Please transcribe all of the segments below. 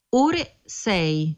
ore 6.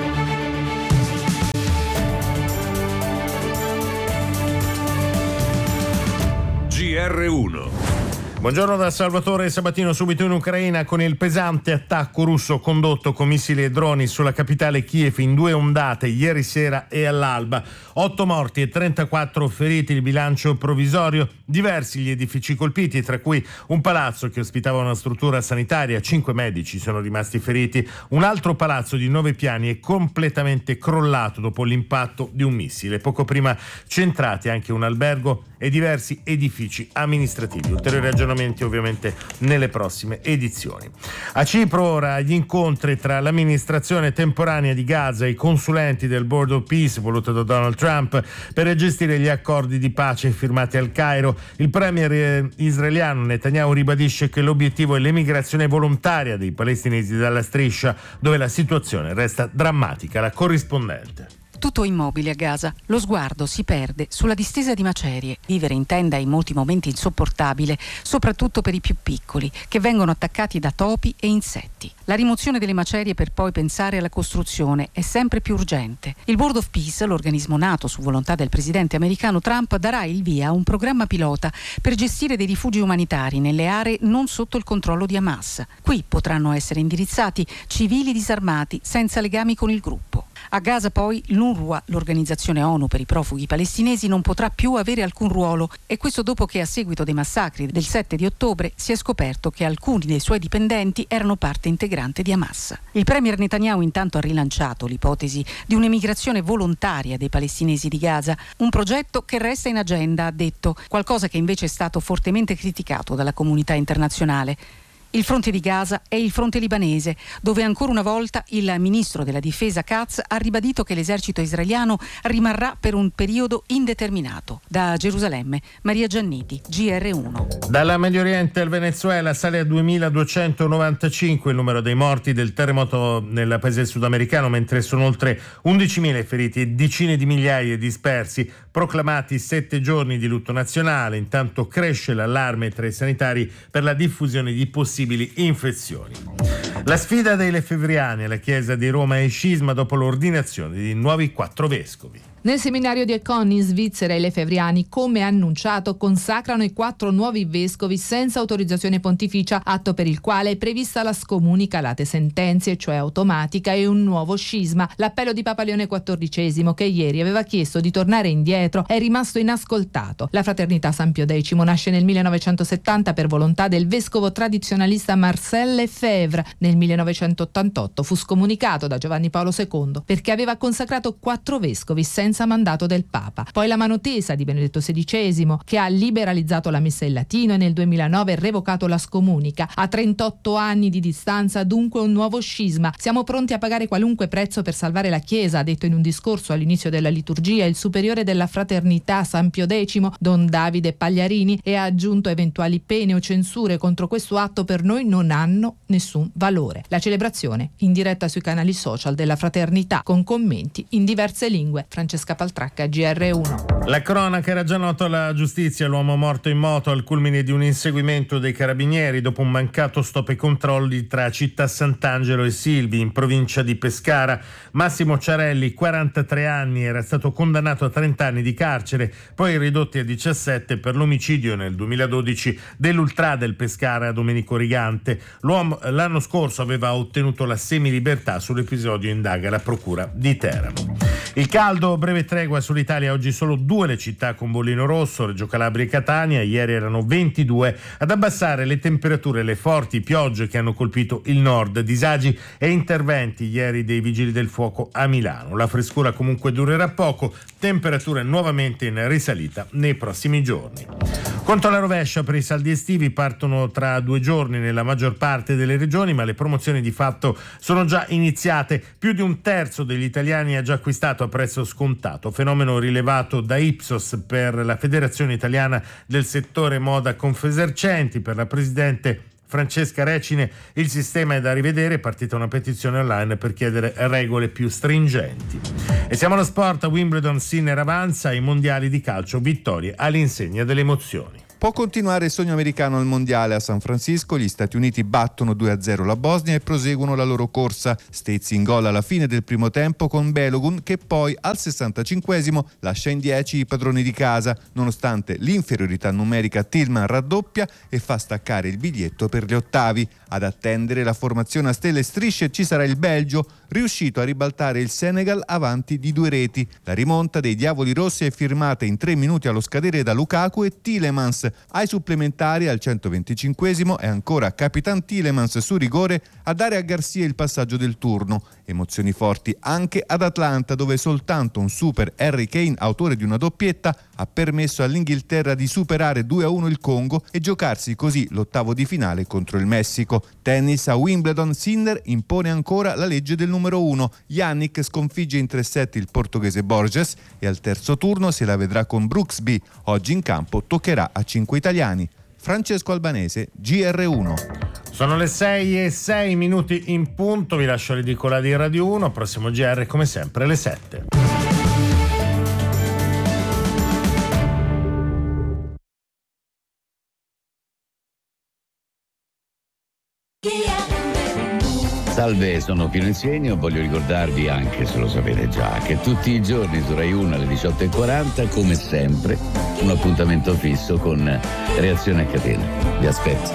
GR1. Buongiorno da Salvatore Sabatino. Subito in Ucraina, con il pesante attacco russo condotto con missili e droni sulla capitale Kiev in 2 ondate ieri sera e all'alba. 8 morti e 34 feriti il bilancio provvisorio. Diversi gli edifici colpiti, tra cui un palazzo che ospitava una struttura sanitaria. 5 medici sono rimasti feriti. Un altro palazzo di 9 piani è completamente crollato dopo l'impatto di un missile. Poco prima centrati anche un albergo e diversi edifici amministrativi. Ulteriori aggiornamenti ovviamente nelle prossime edizioni. A Cipro ora gli incontri tra l'amministrazione temporanea di Gaza e i consulenti del Board of Peace voluto da Donald Trump per gestire gli accordi di pace firmati al Cairo. Il premier israeliano Netanyahu ribadisce che l'obiettivo è l'emigrazione volontaria dei palestinesi dalla striscia, dove la situazione resta drammatica. La corrispondente. Tutto immobile a Gaza, lo sguardo si perde sulla distesa di macerie. Vivere in tenda è in molti momenti insopportabile, soprattutto per i più piccoli, che vengono attaccati da topi e insetti. La rimozione delle macerie per poi pensare alla costruzione è sempre più urgente. Il Board of Peace, l'organismo nato su volontà del presidente americano Trump, darà il via a un programma pilota per gestire dei rifugi umanitari nelle aree non sotto il controllo di Hamas. Qui potranno essere indirizzati civili disarmati senza legami con il gruppo. A Gaza poi l'UNRWA, l'organizzazione ONU per i profughi palestinesi, non potrà più avere alcun ruolo, e questo dopo che a seguito dei massacri del 7 di ottobre si è scoperto che alcuni dei suoi dipendenti erano parte integrante di Hamas. Il premier Netanyahu intanto ha rilanciato l'ipotesi di un'emigrazione volontaria dei palestinesi di Gaza, un progetto che resta in agenda, ha detto, qualcosa che invece è stato fortemente criticato dalla comunità internazionale. Il fronte di Gaza è il fronte libanese, dove ancora una volta il ministro della difesa Katz ha ribadito che l'esercito israeliano rimarrà per un periodo indeterminato. Da Gerusalemme, Maria Gianniti, GR1. Dalla Medio Oriente al Venezuela sale a 2.295 il numero dei morti del terremoto nel paese sudamericano, mentre sono oltre 11.000 feriti e decine di migliaia dispersi. Proclamati 7 giorni di lutto nazionale. Intanto cresce l'allarme tra i sanitari per la diffusione di possibili infezioni. La sfida dei lefebvriani alla chiesa di Roma è scisma dopo l'ordinazione di nuovi 4 vescovi. Nel seminario di Econ in Svizzera i lefebvriani, come annunciato, consacrano i 4 nuovi vescovi senza autorizzazione pontificia, atto per il quale è prevista la scomunica late sentenze, cioè automatica, e un nuovo scisma. L'appello di Papa Leone XIV, che ieri aveva chiesto di tornare indietro, è rimasto inascoltato. La Fraternità San Pio X nasce nel 1970 per volontà del vescovo tradizionalista Marcel Lefebvre. Nel 1988 fu scomunicato da Giovanni Paolo II perché aveva consacrato 4 vescovi senza mandato del Papa. Poi la mano tesa di Benedetto XVI, che ha liberalizzato la messa in latino e nel 2009 revocato la scomunica. A 38 anni di distanza dunque un nuovo scisma. Siamo pronti a pagare qualunque prezzo per salvare la Chiesa, ha detto in un discorso all'inizio della liturgia il superiore della Fraternità San Pio X, Don Davide Pagliarini, e ha aggiunto eventuali pene o censure contro questo atto per noi non hanno nessun valore. La celebrazione in diretta sui canali social della Fraternità con commenti in diverse lingue. Francesca Paltracca, GR1. La cronaca era già nota alla giustizia, l'uomo morto in moto al culmine di un inseguimento dei carabinieri dopo un mancato stop ai controlli tra Città Sant'Angelo e Silvi in provincia di Pescara. Massimo Ciarelli, 43 anni, era stato condannato a 30 anni di carcere, poi ridotti a 17 per l'omicidio nel 2012 dell'ultra del Pescara Domenico Rigante. L'uomo l'anno scorso aveva ottenuto la semilibertà. Sull'episodio indaga la procura di Teramo. Il caldo, breve tregua sull'Italia, oggi solo 2 le città con bollino rosso, Reggio Calabria e Catania, ieri erano 22, ad abbassare le temperature le forti piogge che hanno colpito il nord, disagi e interventi ieri dei vigili del fuoco a Milano. La frescura comunque durerà poco, temperature nuovamente in risalita nei prossimi giorni. Conto alla rovescia per i saldi estivi, partono tra 2 giorni nella maggior parte delle regioni, ma le promozioni di fatto sono già iniziate. Più di un terzo degli italiani ha già acquistato a prezzo scontato, fenomeno rilevato da Ipsos per la Federazione Italiana del Settore Moda Confesercenti. Per la presidente Francesca Recine il sistema è da rivedere, è partita una petizione online per chiedere regole più stringenti. E siamo allo sport. A Wimbledon Sinner avanza, ai mondiali di calcio vittorie all'insegna delle emozioni. Può continuare il sogno americano al mondiale a San Francisco, gli Stati Uniti battono 2-0 la Bosnia e proseguono la loro corsa. Stezzi in gol alla fine del primo tempo con Balogun, che poi al 65esimo lascia in 10 i padroni di casa. Nonostante l'inferiorità numerica, Tillman raddoppia e fa staccare il biglietto per gli ottavi. Ad attendere la formazione a stelle e strisce ci sarà il Belgio, riuscito a ribaltare il Senegal avanti di 2 reti. La rimonta dei Diavoli Rossi è firmata in 3 minuti allo scadere da Lukaku e Tielemans. Ai supplementari al 125esimo è ancora Capitan Tielemans su rigore a dare a Garcia il passaggio del turno. Emozioni forti anche ad Atlanta, dove soltanto un super Harry Kane, autore di una doppietta, ha permesso all'Inghilterra di superare 2-1 il Congo e giocarsi così l'ottavo di finale contro il Messico. Tennis a Wimbledon, Sinner impone ancora la legge del numero 1. Jannik sconfigge in 3 set il portoghese Borges e al terzo turno se la vedrà con Brooksby. Oggi in campo toccherà a 5 italiani. Francesco Albanese, GR1. Sono le 6:06 in punto, vi lascio l'edicola di Radio 1, prossimo GR come sempre alle 7. Salve, sono Pino Insegno, voglio ricordarvi, anche se lo sapete già, che tutti i giorni su Rai 1 alle 18:40, come sempre, un appuntamento fisso con Reazione a Catena. Vi aspetto.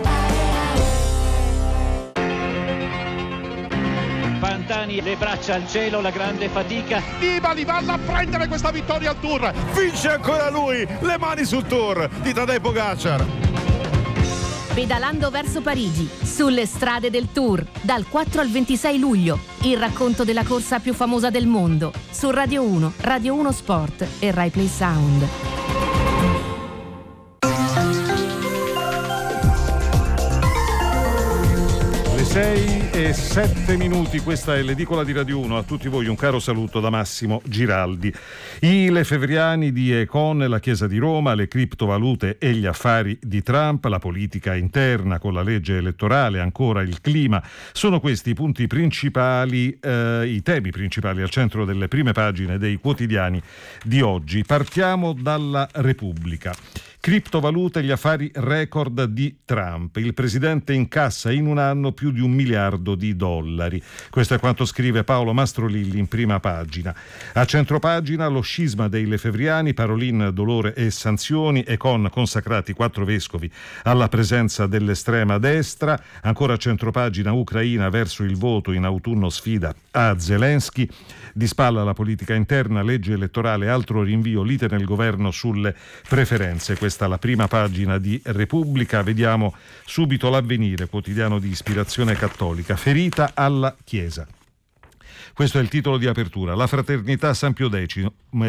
Pantani, le braccia al cielo, la grande fatica. Nibali va a prendere questa vittoria al Tour. Vince ancora lui, le mani sul Tour di Tadej Pogačar. Pedalando verso Parigi, sulle strade del Tour, dal 4 al 26 luglio, il racconto della corsa più famosa del mondo, su Radio 1, Radio 1 Sport e Rai Play Sound. Le 6:07, questa è l'edicola di Radio 1. A tutti voi un caro saluto da Massimo Giraldi. I lefebvriani di Econ, la Chiesa di Roma, le criptovalute e gli affari di Trump, la politica interna con la legge elettorale, ancora il clima, sono questi i punti principali, i temi principali al centro delle prime pagine dei quotidiani di oggi. Partiamo dalla Repubblica. Criptovalute e gli affari record di Trump. Il presidente incassa in un anno più di $1 miliardo. Questo è quanto scrive Paolo Mastrolilli in prima pagina. A centropagina lo scisma dei lefebvriani, Parolin, dolore e sanzioni, Econ consacrati 4 vescovi alla presenza dell'estrema destra. Ancora a centropagina Ucraina verso il voto in autunno, sfida a Zelensky. Di spalla la politica interna, legge elettorale, altro rinvio, lite nel governo sulle preferenze. Questa è la prima pagina di Repubblica. Vediamo subito l'Avvenire, quotidiano di ispirazione cattolica. Ferita alla Chiesa. Questo è il titolo di apertura. La fraternità San Pio X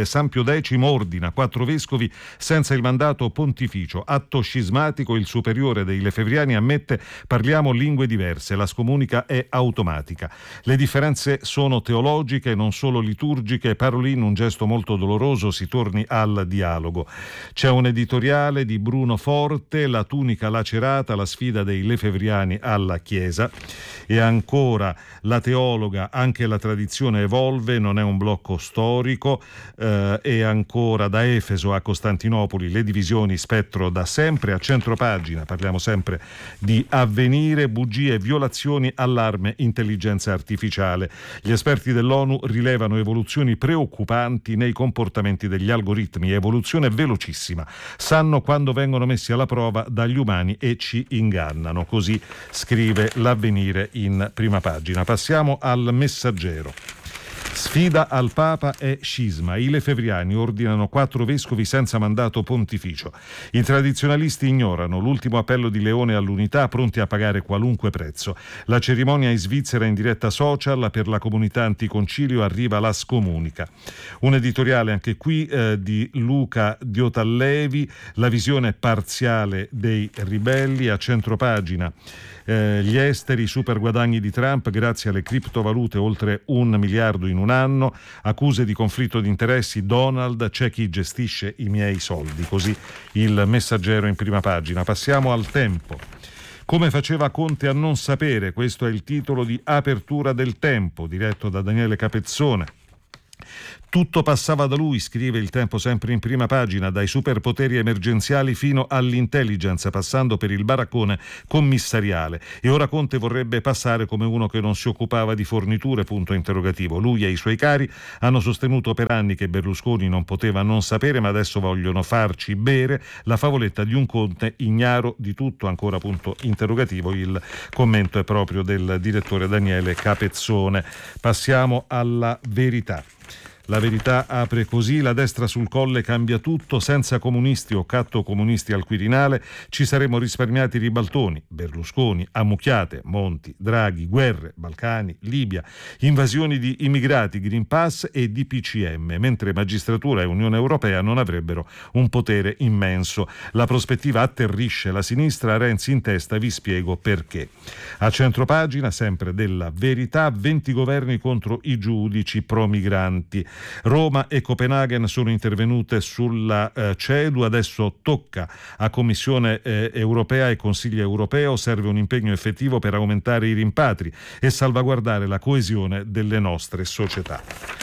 ordina 4 vescovi senza il mandato pontificio. Atto scismatico, il superiore dei lefebvriani ammette: parliamo lingue diverse, la scomunica è automatica. Le differenze sono teologiche, non solo liturgiche. Parolin, un gesto molto doloroso, si torni al dialogo. C'è un editoriale di Bruno Forte, la tunica lacerata, la sfida dei lefebvriani alla Chiesa. E ancora la teologa, anche la tradizione evolve, non è un blocco storico. E ancora da Efeso a Costantinopoli le divisioni spettro da sempre. A centropagina parliamo sempre di Avvenire, bugie, violazioni, allarme, intelligenza artificiale. Gli esperti dell'ONU rilevano evoluzioni preoccupanti nei comportamenti degli algoritmi, evoluzione velocissima, sanno quando vengono messi alla prova dagli umani e ci ingannano. Così scrive l'Avvenire in prima pagina. Passiamo al Messaggero. Sfida al Papa e scisma. I lefebvriani ordinano 4 vescovi senza mandato pontificio. I tradizionalisti ignorano l'ultimo appello di Leone all'unità, pronti a pagare qualunque prezzo. La cerimonia in Svizzera in diretta social, per la comunità anticoncilio arriva la scomunica. Un editoriale anche qui di Luca Diotallevi, la visione parziale dei ribelli. A centropagina gli esteri, super guadagni di Trump grazie alle criptovalute, oltre $1 miliardo in un anno, accuse di conflitto di interessi, Donald, c'è chi gestisce i miei soldi. Così il Messaggero in prima pagina. Passiamo al Tempo. Come faceva Conte a non sapere? Questo è il titolo di apertura del Tempo, diretto da Daniele Capezzone. Tutto passava da lui, scrive Il Tempo sempre in prima pagina, dai superpoteri emergenziali fino all'intelligence, passando per il baraccone commissariale. E ora Conte vorrebbe passare come uno che non si occupava di forniture, punto interrogativo. Lui e i suoi cari hanno sostenuto per anni che Berlusconi non poteva non sapere, ma adesso vogliono farci bere la favoletta di un Conte ignaro di tutto, ancora punto interrogativo. Il commento è proprio del direttore Daniele Capezzone. Passiamo alla Verità. La Verità apre così: la destra sul Colle cambia tutto, senza comunisti o catto comunisti al Quirinale ci saremmo risparmiati ribaltoni, Berlusconi, ammucchiate, Monti, Draghi, guerre, Balcani, Libia, invasioni di immigrati, Green Pass e DPCM, mentre magistratura e Unione Europea non avrebbero un potere immenso. La prospettiva atterrisce la sinistra, Renzi in testa, vi spiego perché. A centropagina, sempre della Verità, 20 governi contro i giudici pro-migranti. Roma e Copenaghen sono intervenute sulla CEDU, adesso tocca a Commissione europea e Consiglio europeo, serve un impegno effettivo per aumentare i rimpatri e salvaguardare la coesione delle nostre società.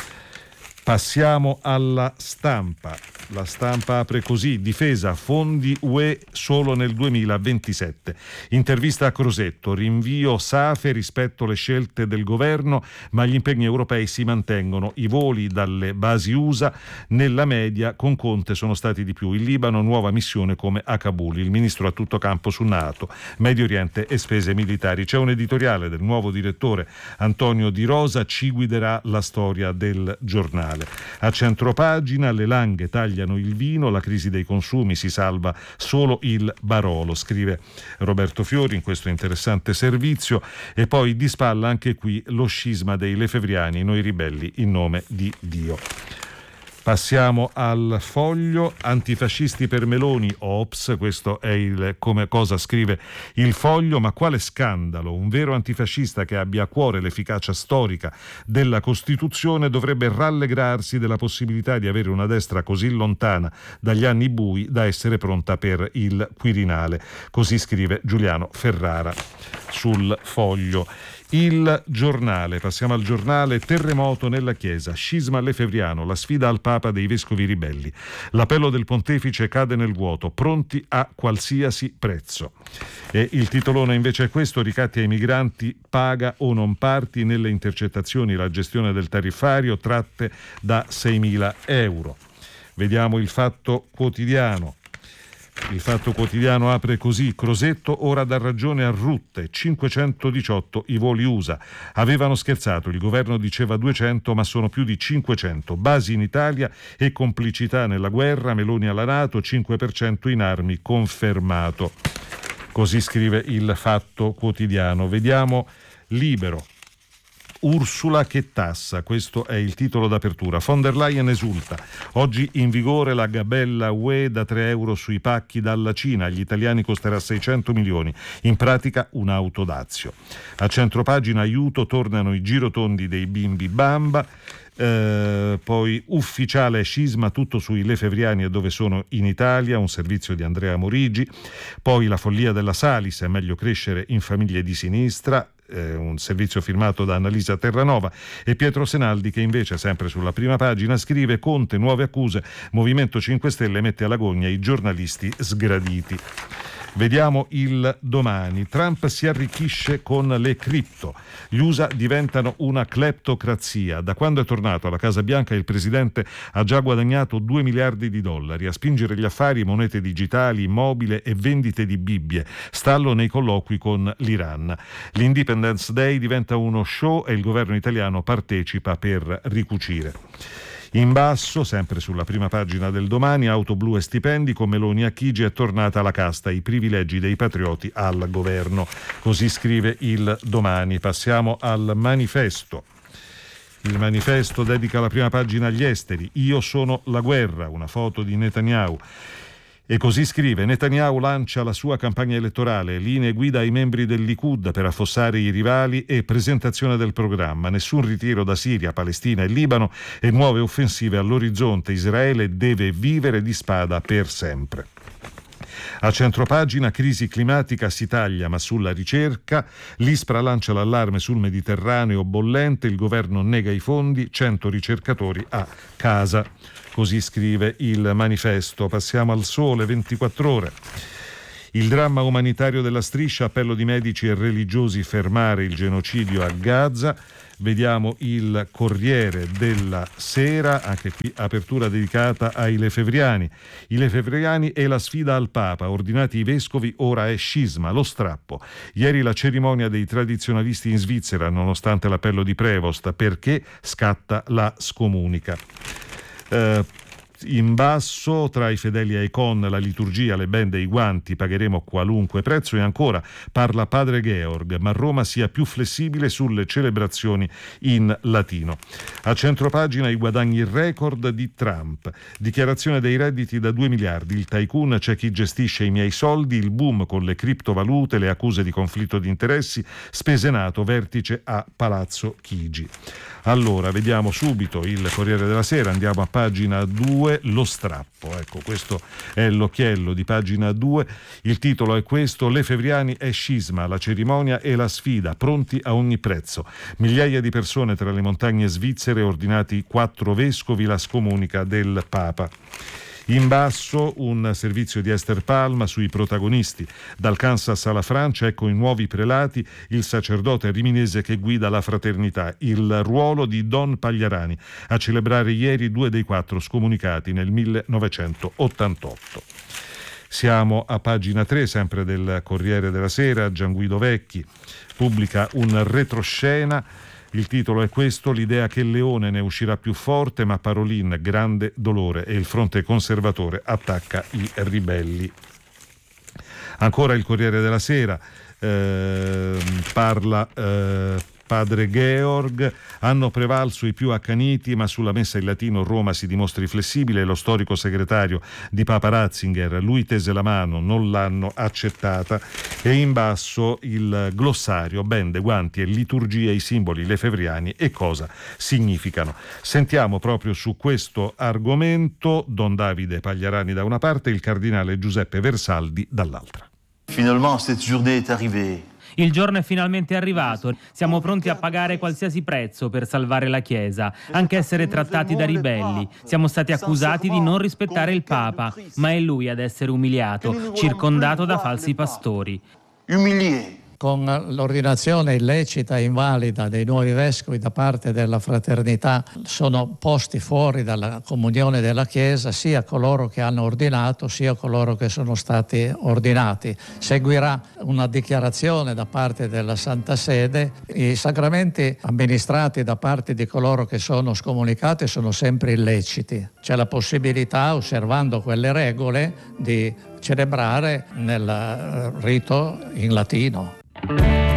Passiamo alla Stampa. La Stampa apre così: difesa, fondi UE solo nel 2027. Intervista a Crosetto, rinvio SAFE rispetto alle scelte del governo, ma gli impegni europei si mantengono. I voli dalle basi USA nella media con Conte sono stati di più. Il Libano, nuova missione come a Kabul. Il ministro a tutto campo su NATO, Medio Oriente e spese militari. C'è un editoriale del nuovo direttore Antonio Di Rosa, ci guiderà la storia del giornale. A centropagina, le Langhe tagliano il vino, la crisi dei consumi, si salva solo il Barolo, scrive Roberto Fiori in questo interessante servizio. E poi di spalla anche qui lo scisma dei lefevriani, noi ribelli in nome di Dio. Passiamo al Foglio. Antifascisti per Meloni, ops, questo è il come cosa scrive il Foglio, ma quale scandalo! Un vero antifascista che abbia a cuore l'efficacia storica della Costituzione dovrebbe rallegrarsi della possibilità di avere una destra così lontana dagli anni bui da essere pronta per il Quirinale. Così scrive Giuliano Ferrara sul Foglio. Il Giornale, passiamo al Giornale. Terremoto nella Chiesa, scisma lefevriano, la sfida al Papa dei vescovi ribelli. L'appello del pontefice cade nel vuoto, pronti a qualsiasi prezzo. E il titolone invece è questo: ricatti ai migranti, paga o non parti, nelle intercettazioni la gestione del tariffario, tratte da 6.000 euro. Vediamo il Fatto Quotidiano. Il Fatto Quotidiano apre così: Crosetto ora dà ragione a Rutte, 518 i voli USA. Avevano scherzato, il governo diceva 200 ma sono più di 500. Basi in Italia e complicità nella guerra, Meloni alla NATO, 5% in armi confermato. Così scrive il Fatto Quotidiano. Vediamo Libero. Ursula che tassa, questo è il titolo d'apertura. Von der Leyen esulta. Oggi in vigore la gabella UE da 3 euro sui pacchi dalla Cina. Agli italiani costerà 600 milioni. In pratica un'auto Dazio. A centropagina aiuto, tornano i girotondi dei bimbi Bamba. Poi ufficiale scisma, tutto sui lefevriani e dove sono in Italia, un servizio di Andrea Morigi. Poi la follia della Salis, è meglio crescere in famiglie di sinistra, un servizio firmato da Annalisa Terranova. E Pietro Senaldi che invece sempre sulla prima pagina scrive: Conte, nuove accuse, Movimento 5 Stelle mette alla gogna i giornalisti sgraditi. Vediamo il Domani. Trump si arricchisce con le cripto. Gli USA diventano una cleptocrazia. Da quando è tornato alla Casa Bianca il presidente ha già guadagnato $2 miliardi. A spingere gli affari, monete digitali, immobile e vendite di Bibbie. Stallo nei colloqui con l'Iran. L'Independence Day diventa uno show e il governo italiano partecipa per ricucire. In basso, sempre sulla prima pagina del Domani, auto blu e stipendi, con Meloni a Chigi è tornata la casta, i privilegi dei patrioti al governo. Così scrive il Domani. Passiamo al Manifesto. Il Manifesto dedica la prima pagina agli esteri. Io sono la guerra, una foto di Netanyahu. E così scrive: Netanyahu lancia la sua campagna elettorale, linee guida ai membri del Likud per affossare i rivali e presentazione del programma. Nessun ritiro da Siria, Palestina e Libano e nuove offensive all'orizzonte. Israele deve vivere di spada per sempre. A centropagina, crisi climatica si taglia ma sulla ricerca, l'ISPRA lancia l'allarme sul Mediterraneo bollente, il governo nega i fondi, 100 ricercatori a casa. Così scrive il manifesto. Passiamo al Sole 24 Ore. Il dramma umanitario della Striscia, appello di medici e religiosi fermare il genocidio a Gaza. Vediamo il Corriere della Sera, anche qui apertura dedicata ai Lefebvriani. I Lefebvriani e la sfida al Papa, ordinati i vescovi, ora è scisma, lo strappo. Ieri la cerimonia dei tradizionalisti in Svizzera, nonostante l'appello di Prevost, perché scatta la scomunica. In basso, tra i fedeli ai con, la liturgia, le bende e i guanti, pagheremo qualunque prezzo. E ancora parla padre Georg, ma Roma sia più flessibile sulle celebrazioni in latino. A centropagina i guadagni record di Trump, dichiarazione dei redditi da 2 miliardi, il tycoon, c'è chi gestisce i miei soldi, il boom con le criptovalute, le accuse di conflitto di interessi, spese NATO, vertice a Palazzo Chigi. Allora, vediamo subito il Corriere della Sera, andiamo a pagina 2, lo strappo. Ecco, questo è l'occhiello di pagina 2. Il titolo è questo: Lefebvriani è scisma, la cerimonia e la sfida, pronti a ogni prezzo. Migliaia di persone tra le montagne svizzere, ordinati 4 vescovi, la scomunica del Papa. In basso un servizio di Esther Palma sui protagonisti. Dal Kansas alla Francia, ecco i nuovi prelati, il sacerdote riminese che guida la fraternità, il ruolo di Don Pagliarani, a celebrare ieri 2 dei 4 scomunicati nel 1988. Siamo a pagina 3, sempre del Corriere della Sera. Gianguido Vecchi pubblica un retroscena. Il titolo è questo: l'idea che il leone ne uscirà più forte, ma Parolin, grande dolore, e il fronte conservatore attacca i ribelli. Ancora il Corriere della Sera parla padre Georg, hanno prevalso i più accaniti, ma sulla messa in latino Roma si dimostri flessibile. Lo storico segretario di Papa Ratzinger, lui tese la mano, non l'hanno accettata. E in basso il glossario, bende, guanti e liturgie, i simboli lefebvriani e cosa significano. Sentiamo proprio su questo argomento Don Davide Pagliarani da una parte e il cardinale Giuseppe Versaldi dall'altra. Finalement, cette journée est arrivée. Il giorno è finalmente arrivato. Siamo pronti a pagare qualsiasi prezzo per salvare la Chiesa, anche essere trattati da ribelli. Siamo stati accusati di non rispettare il Papa, ma è lui ad essere umiliato, circondato da falsi pastori. Con l'ordinazione illecita e invalida dei nuovi vescovi da parte della fraternità sono posti fuori dalla comunione della Chiesa sia coloro che hanno ordinato sia coloro che sono stati ordinati. Seguirà una dichiarazione da parte della Santa Sede. I sacramenti amministrati da parte di coloro che sono scomunicati sono sempre illeciti. C'è la possibilità, osservando quelle regole, di celebrare nel rito in latino.